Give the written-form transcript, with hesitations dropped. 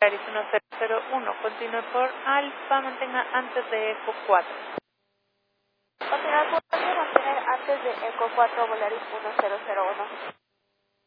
Volaris 1001, continúe por Alfa, mantenga antes de Eco 4. Continuar por mantener antes de Eco 4, Volaris 1001.